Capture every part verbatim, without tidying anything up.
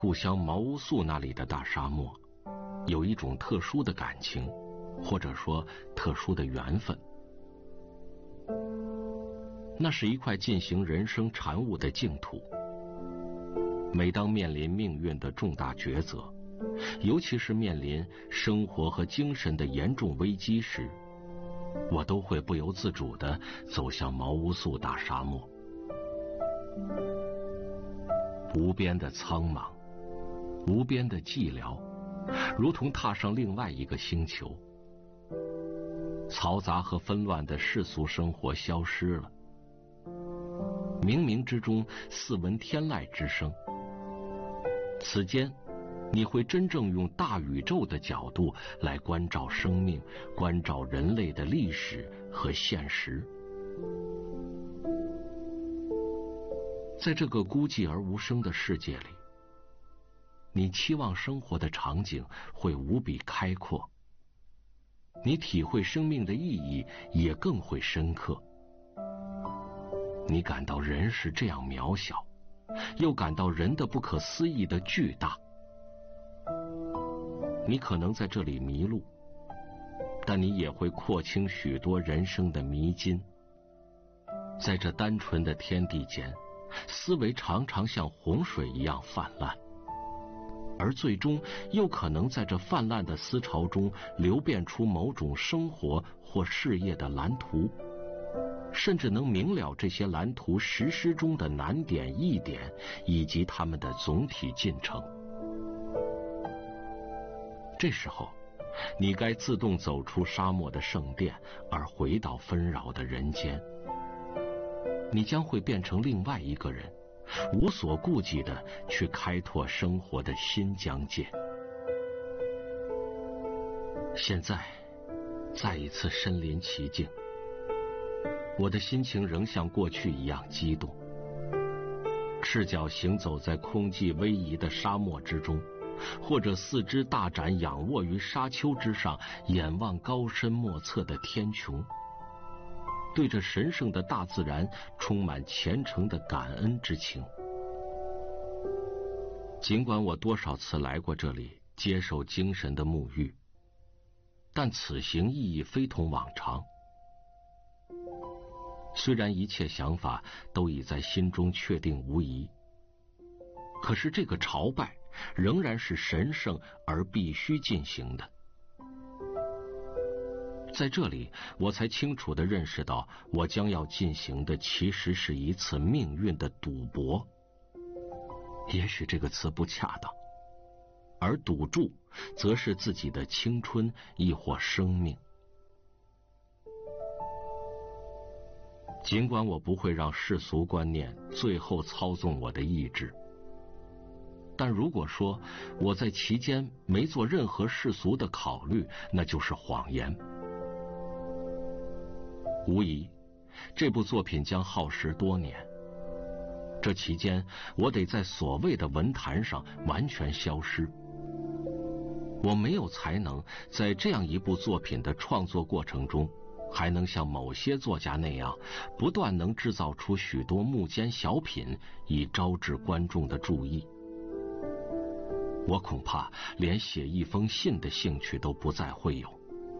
故乡毛乌素那里的大沙漠，有一种特殊的感情，或者说特殊的缘分。那是一块进行人生产物的净土。每当面临命运的重大抉择，尤其是面临生活和精神的严重危机时，我都会不由自主地走向毛乌素大沙漠。无边的苍茫，无边的寂寥，如同踏上另外一个星球。嘈杂和纷乱的世俗生活消失了，冥冥之中似闻天籁之声。此间你会真正用大宇宙的角度来关照生命，关照人类的历史和现实。在这个孤寂而无声的世界里，你期望生活的场景会无比开阔，你体会生命的意义也更会深刻。你感到人是这样渺小，又感到人的不可思议的巨大。你可能在这里迷路，但你也会廓清许多人生的迷津。在这单纯的天地间，思维常常像洪水一样泛滥，而最终又可能在这泛滥的思潮中流变出某种生活或事业的蓝图，甚至能明了这些蓝图实施中的难点易点，以及它们的总体进程。这时候，你该自动走出沙漠的圣殿，而回到纷扰的人间。你将会变成另外一个人，无所顾忌地去开拓生活的新疆界。现在，再一次身临其境，我的心情仍像过去一样激动。赤脚行走在空寂逶迤的沙漠之中，或者四肢大展仰卧于沙丘之上，眼望高深莫测的天穹，对着神圣的大自然充满虔诚的感恩之情。尽管我多少次来过这里接受精神的沐浴，但此行意义非同往常。虽然一切想法都已在心中确定无疑，可是这个朝拜仍然是神圣而必须进行的。在这里，我才清楚地认识到，我将要进行的其实是一次命运的赌博。也许这个词不恰当，而赌注则是自己的青春亦或生命。尽管我不会让世俗观念最后操纵我的意志，但如果说我在其间没做任何世俗的考虑，那就是谎言。无疑，这部作品将耗时多年，这期间我得在所谓的文坛上完全消失。我没有才能在这样一部作品的创作过程中，还能像某些作家那样，不断能制造出许多幕间小品，以招致观众的注意。我恐怕连写一封信的兴趣都不再会有。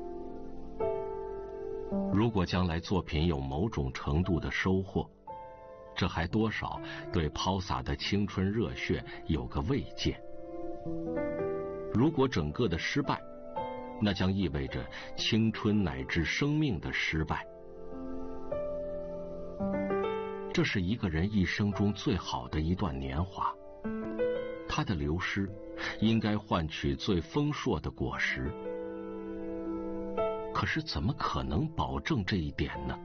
如果将来作品有某种程度的收获，这还多少对抛洒的青春热血有个慰藉。如果整个的失败，那将意味着青春乃至生命的失败。这是一个人一生中最好的一段年华，它的流失应该换取最丰硕的果实。可是怎么可能保证这一点呢？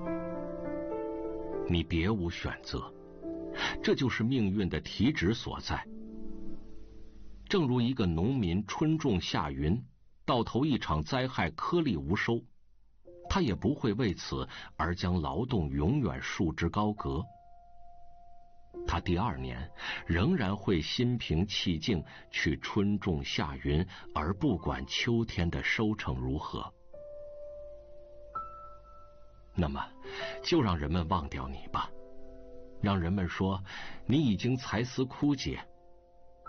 你别无选择，这就是命运的体旨所在。正如一个农民春种夏耘，到头一场灾害颗粒无收，他也不会为此而将劳动永远束之高阁。他第二年仍然会心平气静去春种夏耘，而不管秋天的收成如何。那么就让人们忘掉你吧，让人们说你已经才思枯竭，